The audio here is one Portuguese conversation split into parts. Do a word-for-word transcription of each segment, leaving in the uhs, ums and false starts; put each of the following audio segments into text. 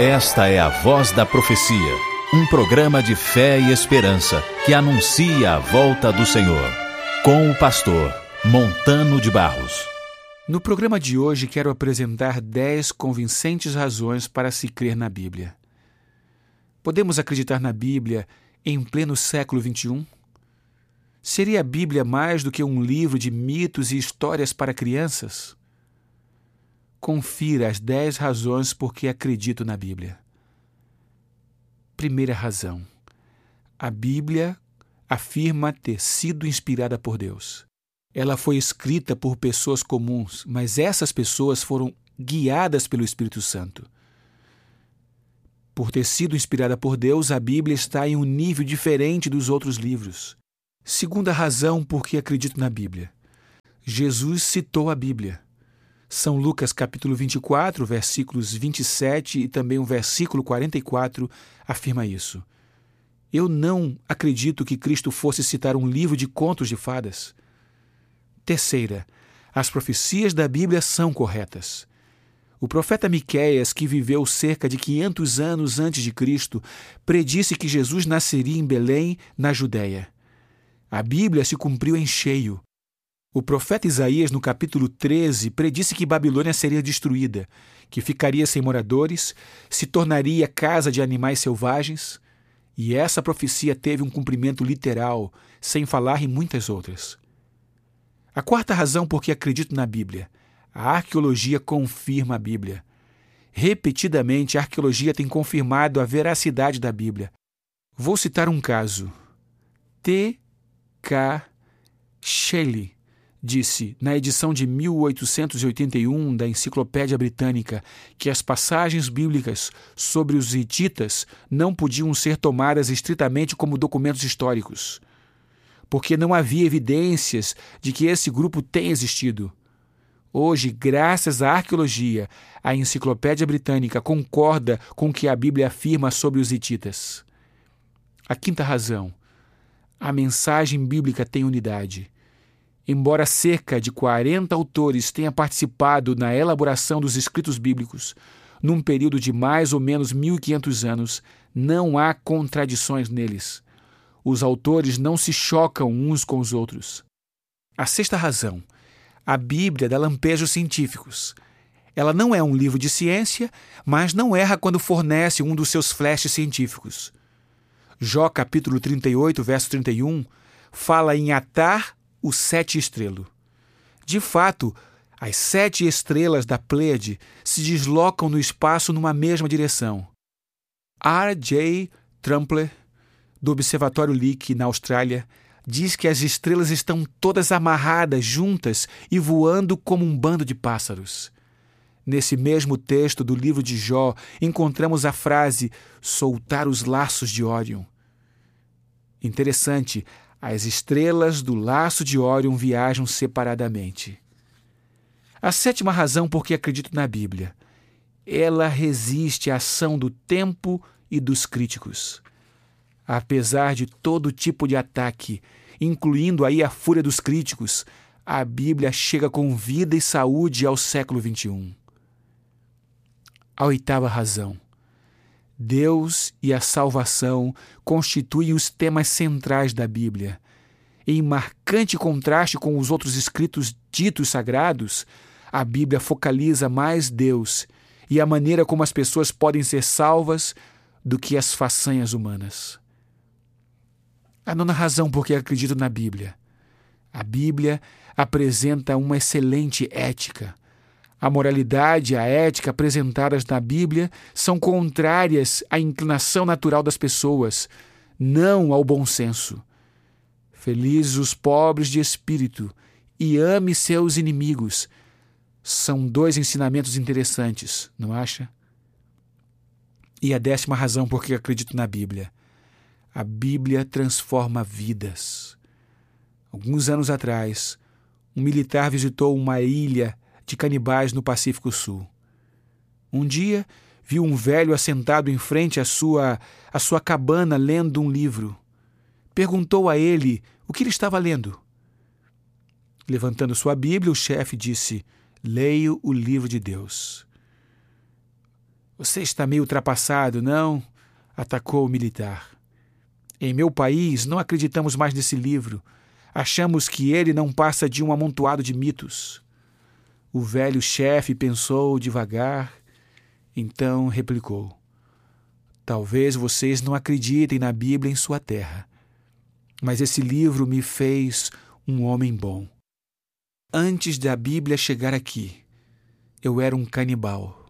Esta é a Voz da Profecia, um programa de fé e esperança que anuncia a volta do Senhor, com o pastor Montano de Barros. No programa de hoje quero apresentar dez convincentes razões para se crer na Bíblia. Podemos acreditar na Bíblia em pleno século vinte e um? Seria a Bíblia mais do que um livro de mitos e histórias para crianças? Confira as dez razões por que acredito na Bíblia. Primeira razão. A Bíblia afirma ter sido inspirada por Deus. Ela foi escrita por pessoas comuns, mas essas pessoas foram guiadas pelo Espírito Santo. Por ter sido inspirada por Deus, a Bíblia está em um nível diferente dos outros livros. Segunda razão por que acredito na Bíblia. Jesus citou a Bíblia. São Lucas capítulo vinte e quatro, versículos vinte e sete e também o versículo quarenta e quatro afirma isso. Eu não acredito que Cristo fosse citar um livro de contos de fadas. Terceira, as profecias da Bíblia são corretas. O profeta Miqueias, que viveu cerca de quinhentos anos antes de Cristo, predisse que Jesus nasceria em Belém, na Judéia. A Bíblia se cumpriu em cheio. O profeta Isaías, no capítulo treze, predisse que Babilônia seria destruída, que ficaria sem moradores, se tornaria casa de animais selvagens, e essa profecia teve um cumprimento literal, sem falar em muitas outras. A quarta razão por que acredito na Bíblia. A arqueologia confirma a Bíblia. Repetidamente, a arqueologia tem confirmado a veracidade da Bíblia. Vou citar um caso. T K Shelley disse, na edição de mil oitocentos e oitenta e um da Enciclopédia Britânica, que as passagens bíblicas sobre os hititas não podiam ser tomadas estritamente como documentos históricos, porque não havia evidências de que esse grupo tenha existido. Hoje, graças à arqueologia, a Enciclopédia Britânica concorda com o que a Bíblia afirma sobre os hititas. A quinta razão. A mensagem bíblica tem unidade. Embora cerca de quarenta autores tenham participado na elaboração dos escritos bíblicos, num período de mais ou menos mil e quinhentos anos, não há contradições neles. Os autores não se chocam uns com os outros. A sexta razão. A Bíblia dá lampejos científicos. Ela não é um livro de ciência, mas não erra quando fornece um dos seus flashes científicos. Jó capítulo trinta e oito, verso trinta e um, fala em atar o sete estrelo. De fato, as sete estrelas da Pleiade se deslocam no espaço numa mesma direção. R J Trumpler, do Observatório Lick, na Austrália, diz que as estrelas estão todas amarradas juntas e voando como um bando de pássaros. Nesse mesmo texto do livro de Jó, encontramos a frase soltar os laços de Órion. Interessante, as estrelas do laço de Órion viajam separadamente. A sétima razão por que acredito na Bíblia. Ela resiste à ação do tempo e dos críticos. Apesar de todo tipo de ataque, incluindo aí a fúria dos críticos, a Bíblia chega com vida e saúde ao século vinte e um. A oitava razão. Deus e a salvação constituem os temas centrais da Bíblia. Em marcante contraste com os outros escritos ditos sagrados, a Bíblia focaliza mais Deus e a maneira como as pessoas podem ser salvas do que as façanhas humanas. A nona razão por que acredito na Bíblia. A Bíblia apresenta uma excelente ética. A moralidade e a ética apresentadas na Bíblia são contrárias à inclinação natural das pessoas, não ao bom senso. Felizes os pobres de espírito e ame seus inimigos. São dois ensinamentos interessantes, não acha? E a décima razão por que acredito na Bíblia. A Bíblia transforma vidas. Alguns anos atrás, um militar visitou uma ilha de canibais no Pacífico Sul. Um dia, viu um velho assentado em frente à sua, à sua cabana lendo um livro. Perguntou a ele o que ele estava lendo. Levantando sua Bíblia, o chefe disse: leio o livro de Deus. Você está meio ultrapassado, não? Atacou o militar. Em meu país, não acreditamos mais nesse livro. Achamos que ele não passa de um amontoado de mitos. O velho chefe pensou devagar, então replicou. Talvez vocês não acreditem na Bíblia em sua terra, mas esse livro me fez um homem bom. Antes da Bíblia chegar aqui, eu era um canibal.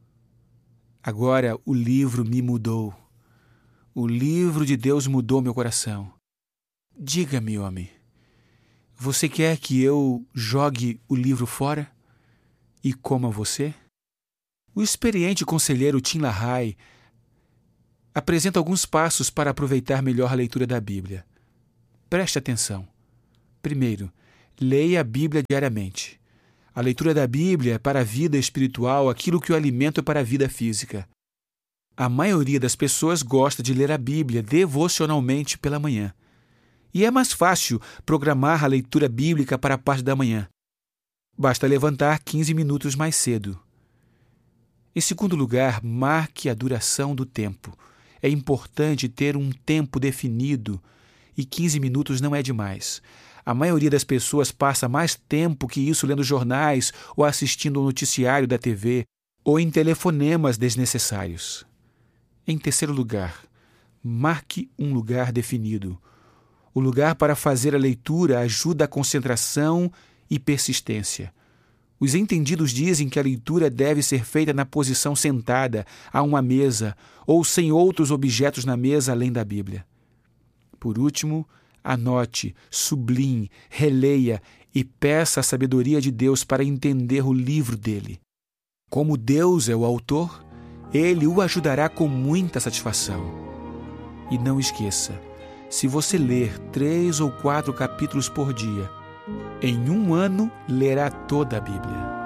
Agora o livro me mudou. O livro de Deus mudou meu coração. Diga-me, homem, você quer que eu jogue o livro fora e coma você? O experiente conselheiro Tim LaHaye apresenta alguns passos para aproveitar melhor a leitura da Bíblia. Preste atenção. Primeiro, leia a Bíblia diariamente. A leitura da Bíblia é para a vida espiritual aquilo que o alimento é para a vida física. A maioria das pessoas gosta de ler a Bíblia devocionalmente pela manhã. E é mais fácil programar a leitura bíblica para a parte da manhã. Basta levantar quinze minutos mais cedo. Em segundo lugar, marque a duração do tempo. É importante ter um tempo definido e quinze minutos não é demais. A maioria das pessoas passa mais tempo que isso lendo jornais ou assistindo ao noticiário da T V ou em telefonemas desnecessários. Em terceiro lugar, marque um lugar definido. O lugar para fazer a leitura ajuda a concentração e persistência. Os entendidos dizem que a leitura deve ser feita na posição sentada, a uma mesa, ou sem outros objetos na mesa além da Bíblia. Por último, anote, sublinhe, releia e peça a sabedoria de Deus para entender o livro dele. Como Deus é o autor, ele o ajudará com muita satisfação. E não esqueça, se você ler três ou quatro capítulos por dia, em um ano lerá toda a Bíblia.